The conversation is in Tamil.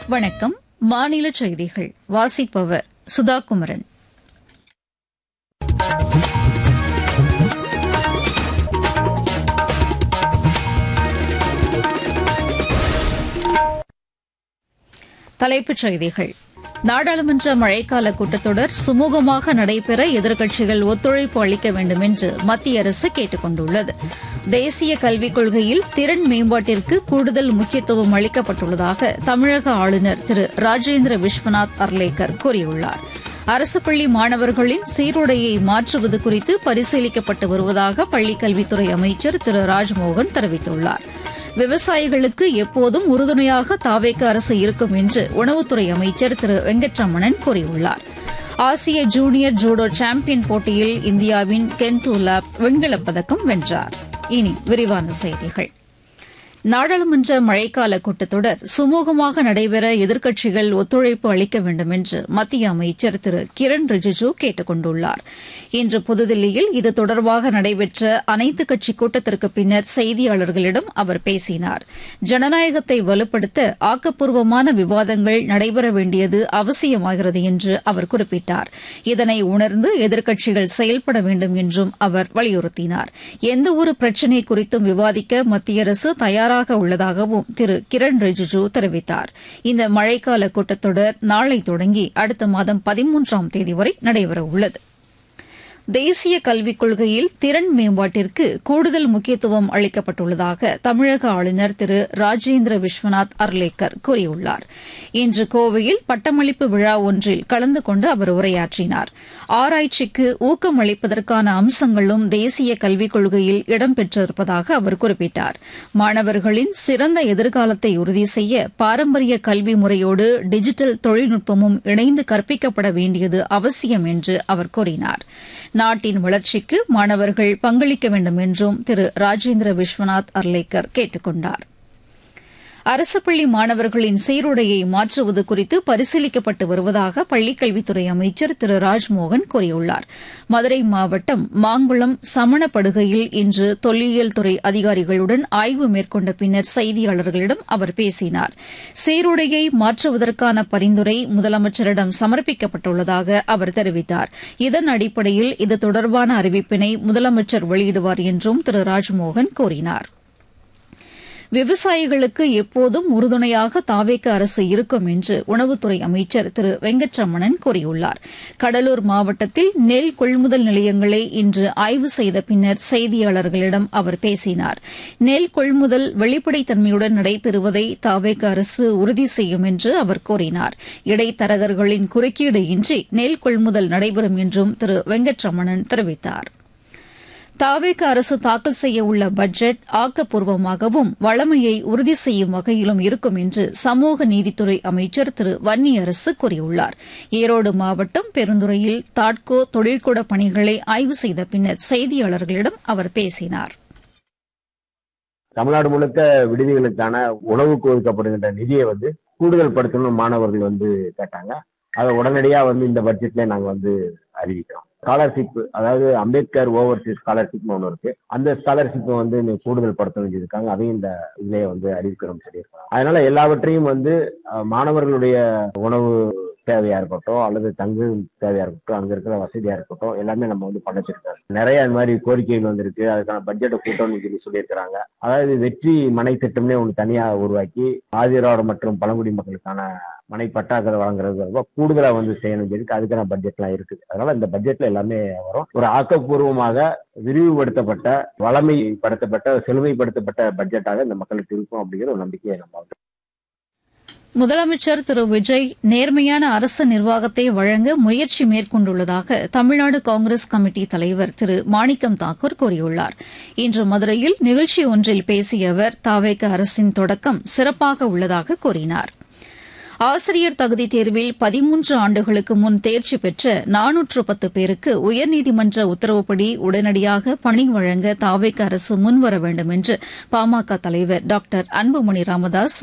வணக்கம். மாநில செய்திகள் வாசிப்பவர் சுதாகுமரன். தலைப்புச் செய்திகள். நாடாளுமன்ற மழைக்கால கூட்டத்தொடர் சுமூகமாக நடைபெற எதிர்க்கட்சிகள் ஒத்துழைப்பு அளிக்க வேண்டும் என்று மத்திய அரசு கேட்டுக் கொண்டுள்ளது. தேசிய கல்விக் கொள்கையில் திறன் மேம்பாட்டிற்கு கூடுதல் முக்கியத்துவம் அளிக்கப்பட்டுள்ளதாக தமிழக ஆளுநர் திரு ராஜேந்திர விஸ்வநாத் அர்லேக்கர் கூறியுள்ளார். அரசு பள்ளி மாணவர்களின் சீருடையை மாற்றுவது குறித்து பரிசீலிக்கப்பட்டு வருவதாக பள்ளிக்கல்வித்துறை அமைச்சர் திரு ராஜ்மோகன் தெரிவித்துள்ளார். விவசாயிகளுக்கு எப்போதும் உறுதுணையாக தாவேக அரசு இருக்கும் என்று உணவுத்துறை அமைச்சர் திரு வெங்கட்ரமணன் கூறியுள்ளார். ஆசிய ஜூனியர் ஜூடோ சாம்பியன் போட்டியில் இந்தியாவின் கென்டு லாப் வெண்கலப் பதக்கம் வென்றார். இனி விரிவான செய்திகள். நாடாளுமன்ற மழைக்கால கூட்டத்தொடர் சுமூகமாக நடைபெற எதிர்க்கட்சிகள் ஒத்துழைப்பு அளிக்க வேண்டும் என்று மத்திய அமைச்சர் திரு கிரண் ரிஜிஜூ கேட்டுக் கொண்டுள்ளார். இன்று புதுதில்லியில் இது தொடர்பாக நடைபெற்ற அனைத்துக் கட்சி கூட்டத்திற்கு பின்னர் செய்தியாளர்களிடம் அவர் பேசினார். ஜனநாயகத்தை வலுப்படுத்த ஆக்கப்பூர்வமான விவாதங்கள் நடைபெற வேண்டியது அவசியமாகிறது என்று அவர் குறிப்பிட்டார். இதனை உணர்ந்து எதிர்க்கட்சிகள் செயல்பட வேண்டும் என்றும் அவர் வலியுறுத்தினார். எந்தவொரு பிரச்சினை குறித்தும் விவாதிக்க மத்திய அரசு தயாராக உள்ளதாகவும் திரு கிரண் ரிஜிஜூ தெரிவித்தார். இந்த மழைக்கால கூட்டத்தொடர் நாளை தொடங்கி அடுத்த மாதம் 13ஆம் தேதி வரை நடைபெறவுள்ளது. தேசிய கல்விக் கொள்கையில் திறன் மேம்பாட்டிற்கு கூடுதல் முக்கியத்துவம் அளிக்கப்பட்டுள்ளதாக தமிழக ஆளுநர் திரு ராஜேந்திர விஸ்வநாத் அர்லேக்கர் கூறியுள்ளார். இன்று கோவையில் பட்டமளிப்பு விழா ஒன்றில் கலந்து கொண்டு அவர் உரையாற்றினார். ஆராய்ச்சிக்கு ஊக்கம் அளிப்பதற்கான அம்சங்களும் தேசிய கல்விக் கொள்கையில் இடம்பெற்றிருப்பதாக அவர் குறிப்பிட்டார். மாணவர்களின் சிறந்த எதிர்காலத்தை உறுதி செய்ய பாரம்பரிய கல்வி முறையோடு டிஜிட்டல் தொழில்நுட்பமும் இணைந்து கற்பிக்கப்பட வேண்டியது அவசியம் என்று அவர் கூறினார். நாட்டின் வளர்ச்சிக்கு மாணவர்கள் பங்களிக்க வேண்டும் என்றும் திரு ராஜேந்திர விஸ்வநாத் அர்லேக்கர் கேட்டுக் கொண்டார். அரசு பள்ளி மாணவர்களின் சீருடையை மாற்றுவது குறித்து பரிசீலிக்கப்பட்டு வருவதாக பள்ளிக்கல்வித்துறை அமைச்சர் திரு ராஜ்மோகன் கூறியுள்ளார். மதுரை மாவட்டம் மாங்குளம் சமணப்படுகையில் இன்று தொல்லியல் துறை அதிகாரிகளுடன் ஆய்வு மேற்கொண்ட பின்னர் செய்தியாளர்களிடம் அவர் பேசினார். சீருடையை மாற்றுவதற்கான பரிந்துரை முதலமைச்சரிடம் சமர்ப்பிக்கப்பட்டுள்ளதாக அவர் தெரிவித்தார். இதன் அடிப்படையில் இது தொடர்பான அறிவிப்பினை முதலமைச்சர் வெளியிடுவார் என்றும் திரு ராஜ்மோகன் கூறினார். விவசாயிகளுக்கு எப்போதும் உறுதுணையாக தாவேக அரசு இருக்கும் என்று உணவுத்துறை அமைச்சர் திரு வெங்கட்ரமணன் கூறியுள்ளார். கடலூர் மாவட்டத்தில் நெல் கொள்முதல் நிலையங்களை இன்று ஆய்வு செய்த பின்னர் செய்தியாளர்களிடம் அவர் பேசினார். நெல் கொள்முதல் வெளிப்படைத்தன்மையுடன் நடைபெறுவதை தாவேக அரசு உறுதி செய்யும் என்று அவர் கூறினார். இடைத்தரகர்களின் குறுக்கீடு இன்றி நெல் கொள்முதல் நடைபெறும் என்றும் திரு வெங்கட்ரமணன் தெரிவித்தார். தாவேக அரசு தாக்கல் செய்ய உள்ள பட்ஜெட் ஆக்கப்பூர்வமாகவும் வளமையை உறுதி செய்யும் வகையிலும் இருக்கும் என்று சமூக நீதித்துறை அமைச்சர் திரு வன்னியரசு கூறியுள்ளார். ஈரோடு மாவட்டம் பெருந்துறையில் தாட்கோ தொழிற்கூட பணிகளை ஆய்வு செய்த பின்னர் செய்தியாளர்களிடம் அவர் பேசினார். தமிழ்நாடு முழுக்க விடுதிகளுக்கான உணவுக்கு ஒதுக்கப்படுகின்ற நிதியை கூடுதல் படுத்தணும் மாணவர்கள் கேட்டாங்க. அதை உடனடியா இந்த பட்ஜெட்ல நாங்க அறிவிக்கிறோம். ஸ்காலர்ஷிப், அதாவது அம்பேத்கர் ஓவர்சீஸ் ஸ்காலர்ஷிப் ஒன்று இருக்கு. அந்த ஸ்காலர்ஷிப் கூடுதல் படுத்த வேண்டியிருக்காங்க. அதையும் இந்த இதுலயே அறிவிக்கிறோம் சொல்லியிருக்காங்க. அதனால எல்லாவற்றையும் மாணவர்களுடைய உணவு தேவையா இருக்கட்டும் அல்லது தங்கு தேவையா இருக்கட்டும், அங்க இருக்கிற வசதியா இருக்கட்டும், எல்லாமே நம்ம பண்ணச்சிருக்கோம். நிறைய இந்த மாதிரி கோரிக்கைகள் வந்திருக்கு. அதுக்கான பட்ஜெட்டை கூட்டம்னு சொல்லி சொல்லியிருக்கிறாங்க. அதாவது வெற்றி மனை திட்டம்னே ஒன்று தனியா உருவாக்கி ஆதிராவிட மற்றும் பழங்குடி மக்களுக்கான மனை பட்டாக்களை வழங்குறது கூடுதலா செய்யணும் சொல்லி அதுக்கான பட்ஜெட் எல்லாம் இருக்குது. அதனால இந்த பட்ஜெட்ல எல்லாமே வரும். ஒரு ஆக்கப்பூர்வமாக விரிவுபடுத்தப்பட்ட வளமைப்படுத்தப்பட்ட செழுமைப்படுத்தப்பட்ட பட்ஜெட்டாக இந்த மக்களுக்கு இருக்கும் அப்படிங்கிற ஒரு நம்பிக்கையை நம்ம முதலமைச்சர் திரு விஜய் நேர்மையான அரசு நிர்வாகத்தை வழங்க முயற்சி மேற்கொண்டுள்ளதாக தமிழ்நாடு காங்கிரஸ் கமிட்டி தலைவர் திரு மாணிக்கம் தாக்கூர் கூறியுள்ளார். இன்று மதுரையில் நிகழ்ச்சி ஒன்றில் பேசிய அவர் தாவேக அரசின் தொடக்கம் சிறப்பாக உள்ளதாக கூறினார். ஆசிரியர் தகுதி தேர்வில் 13 ஆண்டுகளுக்கு முன் தேர்ச்சி பெற்ற 410 பேருக்கு உயர்நீதிமன்ற உத்தரவுப்படி உடனடியாக பணி வழங்க தாவேக அரசு முன்வர வேண்டும் என்று பாமக தலைவர் டாக்டர் அன்புமணி ராமதாஸ்